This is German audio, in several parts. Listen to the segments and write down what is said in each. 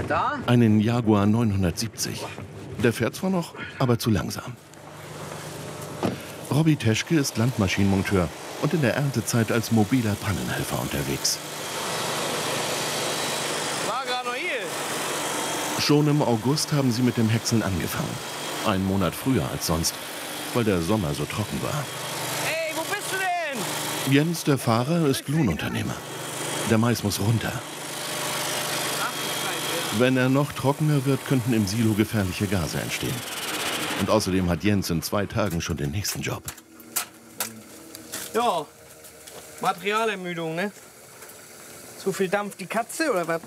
da? Einen Jaguar 970. Der fährt zwar noch, aber zu langsam. Robby Teschke ist Landmaschinenmonteur und in der Erntezeit als mobiler Pannenhelfer unterwegs. War gerade noch hier. Schon im August haben sie mit dem Häckseln angefangen. Einen Monat früher als sonst, weil der Sommer so trocken war. Ey, wo bist du denn? Jens, der Fahrer, ist Lohnunternehmer. Der Mais muss runter. Wenn er noch trockener wird, könnten im Silo gefährliche Gase entstehen. Und außerdem hat Jens in 2 Tagen schon den nächsten Job. Ja, Materialermüdung, ne? Zu viel Dampf die Katze, oder was?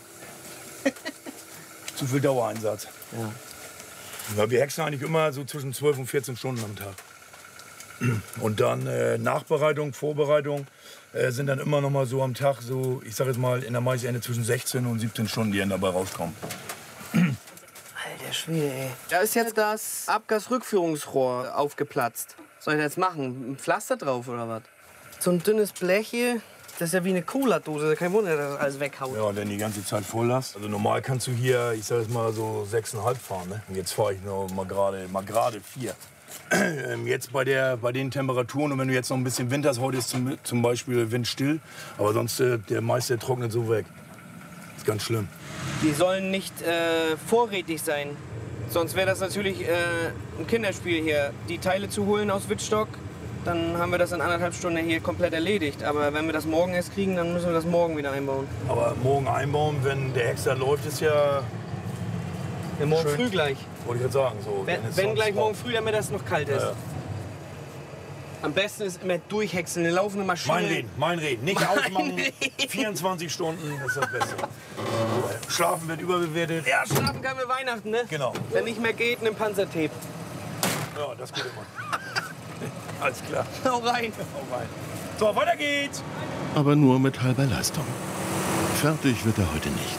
Zu viel Dauereinsatz. Ja. Ja, wir häckseln eigentlich immer so zwischen 12 und 14 Stunden am Tag. Und dann Nachbereitung, Vorbereitung sind dann immer noch mal so am Tag, so, ich sag jetzt mal, in der Maisernte zwischen 16 und 17 Stunden, die dann dabei rauskommen. Alter Schwede, ey. Da ist jetzt das Abgasrückführungsrohr aufgeplatzt. Was soll ich jetzt machen? Ein Pflaster drauf oder was? So ein dünnes Blech hier, das ist ja wie eine Cola-Dose. Kein Wunder, dass das alles weghaut. Ja, und dann die ganze Zeit voll hast. Also normal kannst du hier, ich sag jetzt mal, so 6,5 fahren. Ne? Und jetzt fahre ich noch mal gerade 4. Jetzt bei den Temperaturen und wenn du jetzt noch ein bisschen Wind hast, heute ist zum Beispiel windstill, aber sonst der Mais, der trocknet so weg. Das ist ganz schlimm. Die sollen nicht vorrätig sein. Sonst wäre das natürlich ein Kinderspiel hier. Die Teile zu holen aus Wittstock, dann haben wir das in 1,5 Stunden hier komplett erledigt. Aber wenn wir das morgen erst kriegen, dann müssen wir das morgen wieder einbauen. Aber morgen einbauen, wenn der Häcksler läuft, ist ja... Ja, morgen schön. früh gleich. Wollte ich gerade sagen. So, Wenn gleich morgen früh, damit das noch kalt ist. Ja. Am besten ist immer durchhäckseln, eine laufende Maschine. Mein Reden. Nicht ausmachen, 24 Stunden, das ist das Beste. Schlafen wird überbewertet. Ja, schlafen kann wir Weihnachten, ne? Genau. Wenn nicht mehr geht, nimm Panzertape. Ja, das geht immer. Alles klar. Hau rein. Hau rein. So, weiter geht's. Aber nur mit halber Leistung. Fertig wird er heute nicht.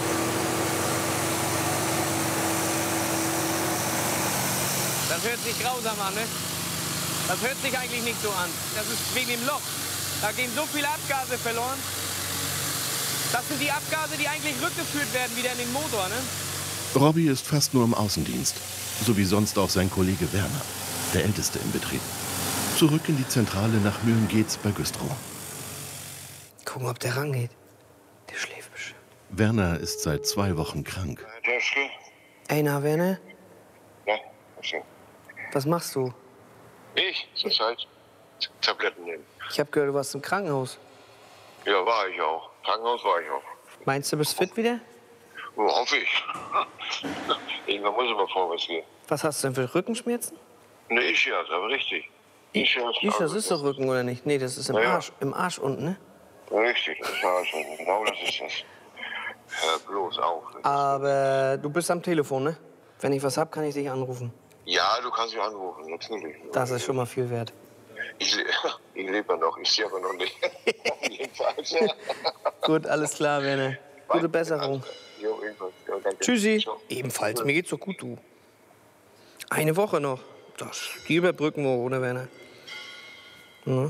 Das hört sich grausam an, ne? Das hört sich eigentlich nicht so an. Das ist wegen dem Loch. Da gehen so viele Abgase verloren. Das sind die Abgase, die eigentlich rückgeführt werden, wieder in den Motor, ne? Robby ist fast nur im Außendienst. So wie sonst auch sein Kollege Werner, der Älteste im Betrieb. Zurück in die Zentrale nach Mühlengeetz bei Güstrow. Gucken, ob der rangeht. Der schläft bestimmt. Werner ist seit 2 Wochen krank. Teschke? Ey, na, Werner, Ja, okay. was machst du? Ich zurzeit Tabletten nehmen. Ich hab gehört, du warst im Krankenhaus. Ja, war ich auch. Krankenhaus war ich auch. Meinst du, bist fit wieder? Oh, hoffe ich. Irgendwann muss immer vorwärts gehen. Was hast du denn für Rückenschmerzen? Ne, Ischias, aber richtig. Das ist doch Rücken, oder nicht? Nee, das ist im Ja, ja. Arsch. Im Arsch unten, ne? Richtig, das war schon. Genau das ist das. Hör bloß auf. Aber du bist am Telefon, ne? Wenn ich was hab, kann ich dich anrufen. Ja, du kannst mich anrufen, natürlich. Das ist schon mal viel wert. Ich lebe ja noch, ich sehe aber noch nicht. Jedenfalls. Gut, alles klar, Werner. Gute Besserung. Jo, ebenfalls. Ja, danke. Tschüssi. Ciao. Ebenfalls, mir geht's so gut, du. Eine Woche noch. Das, die überbrücken wir, oder, Werner? Ja.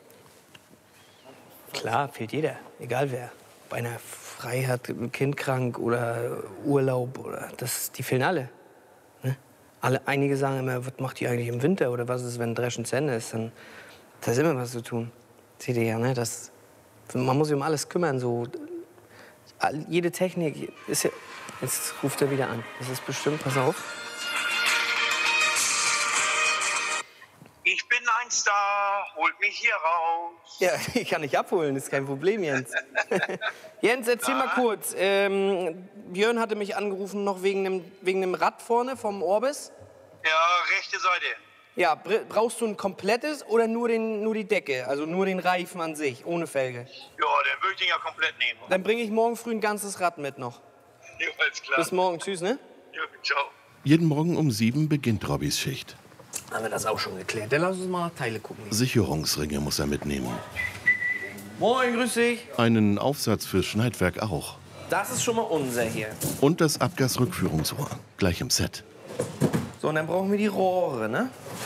Klar, fehlt jeder. Egal wer. Ob einer frei hat, ein Kind krank oder Urlaub. Oder die fehlen alle. Ne? Einige sagen immer, was macht die eigentlich im Winter? Oder was ist, wenn Dreschen zu Ende ist? Dann, da ist immer was zu tun. Seht ihr ja, ne? Man muss sich um alles kümmern. So. Jede Technik ist ja... Jetzt ruft er wieder an. Das ist bestimmt... Pass auf. Ich bin ein Star, holt mich hier raus. Ja, ich kann dich abholen, ist kein Problem, Jens. Jens, erzähl mal kurz. Björn hatte mich angerufen, noch wegen dem Rad vorne vom Orbis. Ja, rechte Seite. Ja, brauchst du ein komplettes oder nur die Decke, also nur den Reifen an sich, ohne Felge? Ja, dann würde ich den ja komplett nehmen. Dann bringe ich morgen früh ein ganzes Rad mit noch. Ja, alles klar. Bis morgen, tschüss, ne? Ja, ciao. Jeden Morgen um 7 beginnt Robbys Schicht. Haben wir das auch schon geklärt. Dann lass uns mal nach Teile gucken. Sicherungsringe muss er mitnehmen. Moin, grüß dich. Einen Aufsatz fürs Schneidwerk auch. Das ist schon mal unser hier. Und das Abgasrückführungsrohr, gleich im Set. So, und dann brauchen wir die Rohre, ne?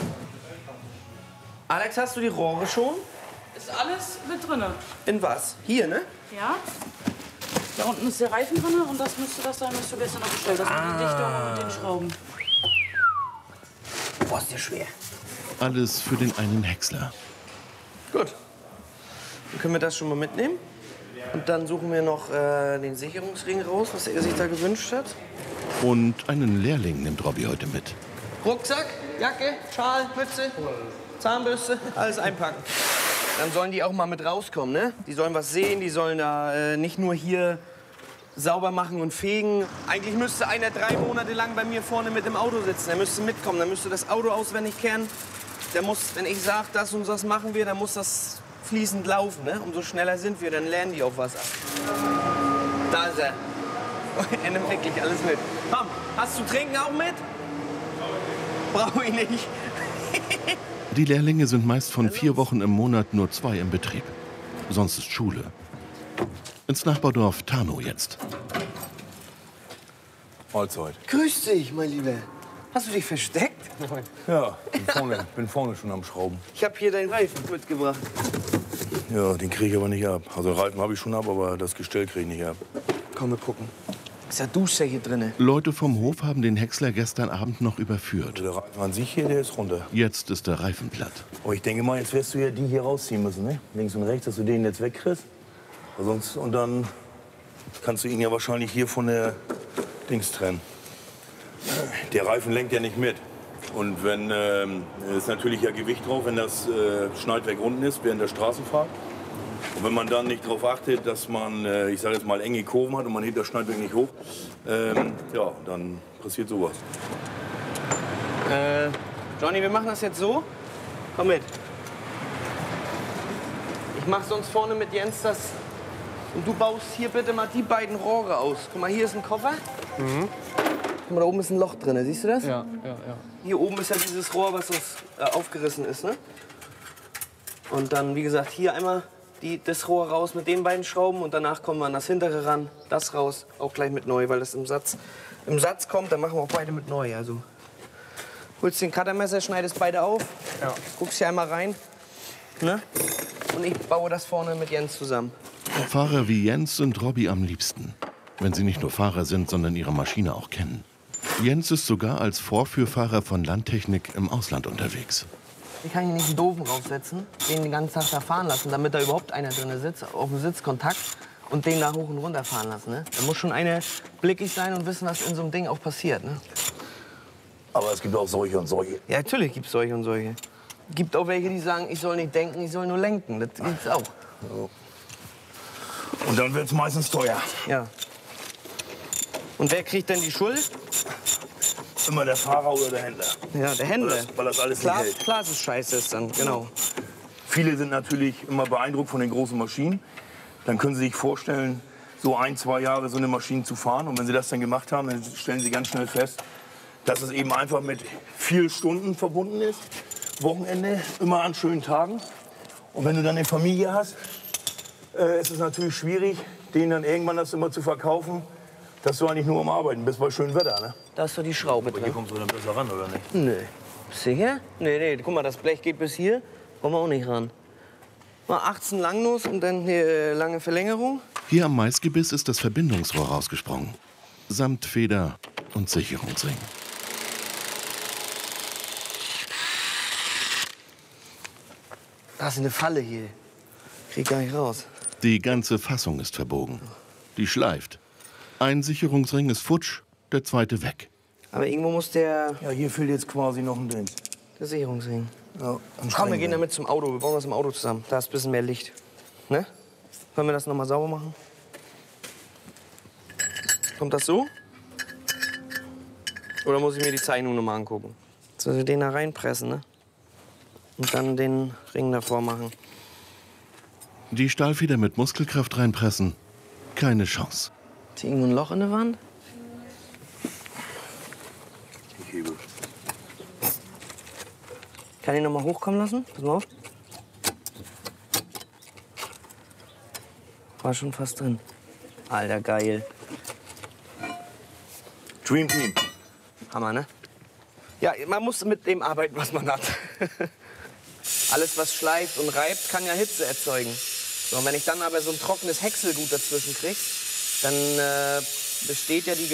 Alex, hast du die Rohre schon? Ist alles mit drinne. In was? Hier, ne? Ja? Da unten ist der Reifen drin und das müsste das sein, was du gestern noch bestellt hast. Mit den Dichtungen und den Schrauben. Boah, ist der schwer. Alles für den einen Häcksler. Gut. Dann können wir das schon mal mitnehmen. Und dann suchen wir noch den Sicherungsring raus, was er sich da gewünscht hat. Und einen Lehrling nimmt Robby heute mit. Rucksack, Jacke, Schal, Mütze, Zahnbürste, alles einpacken. Dann sollen die auch mal mit rauskommen, ne? Die sollen was sehen, die sollen da nicht nur hier sauber machen und fegen. Eigentlich müsste einer 3 Monate lang bei mir vorne mit dem Auto sitzen. Der müsste mitkommen, der müsste das Auto auswendig kennen. Der muss, wenn ich sage, das und das machen wir, dann muss das fließend laufen, ne? Umso schneller sind wir, dann lernen die auch was ab. Da ist er. Er nimmt wirklich alles mit. Komm, hast du Trinken auch mit? Brauche ich nicht. Die Lehrlinge sind meist von 4 Wochen im Monat nur 2 im Betrieb. Sonst ist Schule. Ins Nachbardorf Tarnow jetzt. Mahlzeit. Grüß dich, mein Lieber. Hast du dich versteckt? Ja, bin vorne schon am Schrauben. Ich habe hier deinen Reifen mitgebracht. Ja, den kriege ich aber nicht ab. Also den Reifen habe ich schon ab, aber das Gestell kriege ich nicht ab. Komm, wir gucken. Ist ja Duscher hier drinne. Leute vom Hof haben den Häcksler gestern Abend noch überführt. Der Reifen an sich hier, der ist runter. Jetzt ist der Reifen platt. Aber ich denke mal, jetzt wirst du ja die hier rausziehen müssen, ne? Links und rechts, dass du den jetzt wegkriegst. Sonst, und dann kannst du ihn ja wahrscheinlich hier von der Dings trennen. Der Reifen lenkt ja nicht mit. Und wenn, ist natürlich ja Gewicht drauf, wenn das Schneidwerk unten ist während der Straßenfahrt. Und wenn man dann nicht darauf achtet, dass man, ich sage jetzt mal, enge Kurven hat und man hebt das Schneidwerk nicht hoch, ja, dann passiert sowas. Johnny, wir machen das jetzt so. Komm mit. Ich mach sonst vorne mit Jens das. Und du baust hier bitte mal die beiden Rohre aus. Guck mal, hier ist ein Koffer. Guck mal, da oben ist ein Loch drin. Siehst du das? Ja. Hier oben ist ja dieses Rohr, was uns aufgerissen ist, ne? Und dann, wie gesagt, hier einmal das Rohr raus mit den beiden Schrauben und danach kommen wir an das hintere ran, das raus, auch gleich mit neu, weil das im Satz kommt, dann machen wir auch beide mit neu. Also holst den Cuttermesser, schneidest beide auf, guckst hier einmal rein, ne? Und ich baue das vorne mit Jens zusammen. Fahrer wie Jens sind Robby am liebsten. Wenn sie nicht nur Fahrer sind, sondern ihre Maschine auch kennen. Jens ist sogar als Vorführfahrer von Landtechnik im Ausland unterwegs. Ich kann hier nicht einen Doofen draufsetzen, den ganzen Tag da fahren lassen, damit da überhaupt einer drin sitzt, auf dem Sitzkontakt und den da hoch und runter fahren lassen. Ne? Da muss schon einer blickig sein und wissen, was in so einem Ding auch passiert. Ne? Aber es gibt auch solche und solche. Ja, natürlich gibt es solche und solche. Gibt auch welche, die sagen, ich soll nicht denken, ich soll nur lenken. Das gibt's auch. Ja. Und dann wird es meistens teuer. Ja. Und wer kriegt denn die Schuld? Immer der Fahrer oder der Händler. Ja, der Händler. Weil das alles klar, nicht hält. klar, dass es scheiße ist dann, genau. Viele sind natürlich immer beeindruckt von den großen Maschinen. Dann können sie sich vorstellen, so 1, 2 Jahre so eine Maschine zu fahren. Und wenn sie das dann gemacht haben, dann stellen sie ganz schnell fest, dass es eben einfach mit vielen Stunden verbunden ist. Wochenende, immer an schönen Tagen. Und wenn du dann eine Familie hast, ist es natürlich schwierig, denen dann irgendwann das immer zu verkaufen, dass du eigentlich nur am Arbeiten bist bei schönem Wetter, ne? Da ist doch die Schraube Hier drin. kommst du dann besser ran, oder nicht? Nö. Sicher? Nee, guck mal, das Blech geht bis hier. Kommen wir auch nicht ran. Mal 18 Langnuss und dann hier lange Verlängerung. Hier am Maisgebiss ist das Verbindungsrohr rausgesprungen. Samt Feder und Sicherungsring. Da ist eine Falle hier. Krieg gar nicht raus. Die ganze Fassung ist verbogen. Die schleift. Ein Sicherungsring ist futsch, der zweite weg. Aber irgendwo muss der Ja, hier fehlt jetzt quasi noch ein Ding. Sicherungsring. Ja, Komm, wir gehen damit zum Auto. Wir bauen das im Auto zusammen. Da ist ein bisschen mehr Licht. Ne? Können wir das noch mal sauber machen? Kommt das so? Oder muss ich mir die Zeichnung noch mal angucken? So, wir den da reinpressen, ne? Und dann den Ring davor machen. Die Stahlfeder mit Muskelkraft reinpressen. Keine Chance. Ist hier irgendwo ein Loch in der Wand? Ich hebe. Kann ich noch mal hochkommen lassen? Pass mal auf. War schon fast drin. Alter, geil. Dream Team. Hammer, ne? Ja, man muss mit dem arbeiten, was man hat. Alles, was schleift und reibt, kann ja Hitze erzeugen. So, und wenn ich dann aber so ein trockenes Häckselgut dazwischen kriege, dann besteht ja die